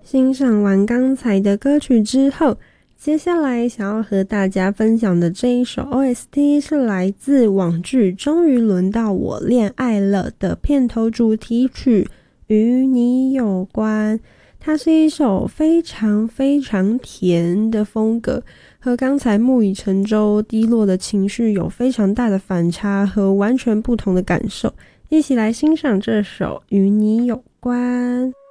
欣赏完刚才的歌曲之后，接下来想要和大家分享的这一首 OST 是来自网剧《终于轮到我恋爱了》的片头主题曲《与你有关》。它是一首非常非常甜的风格，和刚才木已成舟低落的情绪有非常大的反差和完全不同的感受。一起来欣赏这首《与你有关》。